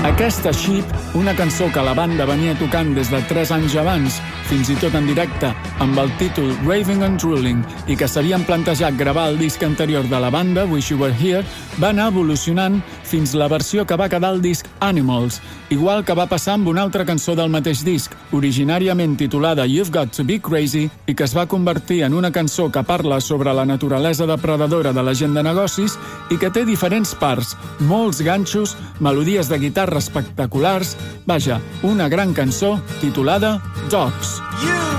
Aquesta Sheep, una cançó que la banda venia tocant des de 3 anys abans, fins i tot en directe, amb el títol Raving and Drooling, i que s'havien plantejat gravar el disc anterior de la banda, Wish You Were Here, va anar evolucionant fins la versió que va quedar al disc Animals, igual que va passar amb una altra cançó del mateix disc, originàriament titulada You've Got to Be Crazy, i que es va convertir en una cançó que parla sobre la naturalesa depredadora de la gent de negocis i que té diferents parts, molts ganxos, melodies de guitarra espectaculars, vaja, una gran cançó titulada Dogs.